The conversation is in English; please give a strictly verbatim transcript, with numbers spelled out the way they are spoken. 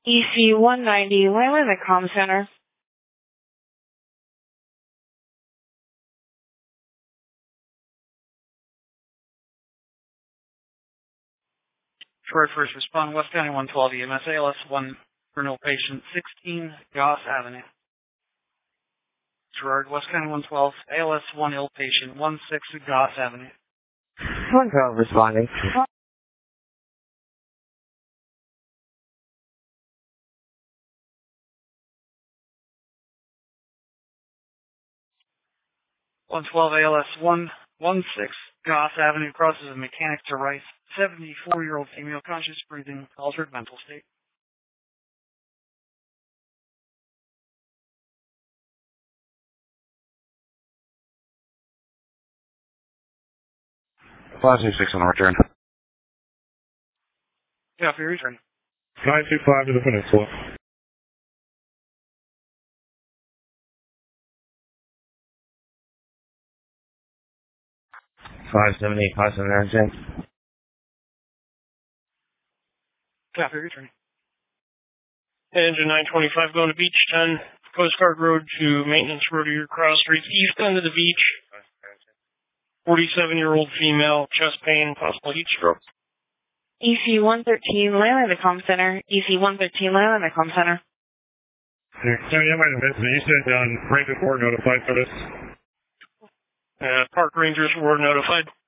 E C one ninety, Leyland, the comm center. Short first respond, West County one twelve E M S, A L S one, renal patient, sixteen Goss Avenue. Gerard, West County one twelve, A L S one ill patient, one six Goss Avenue. one twelve responding. one twelve A L S one one six Goss Avenue, crosses a mechanic to right, seventy-four-year-old female, conscious breathing, altered mental state. five two six on the return. Copy, return. nine two five to the peninsula. five seven eight, five seven nine, James. Copy, return. Engine nine twenty-five going to Beach ten, Coast Guard Road to Maintenance Road to your cross streets, east end of the beach. forty-seven-year-old female, chest pain, possible heat stroke. E C one thirteen, Leyland, the comm center. E C one thirteen, Leyland, the comm center. So you might have missed it. You said um, right before notified for this. Uh, park rangers were notified.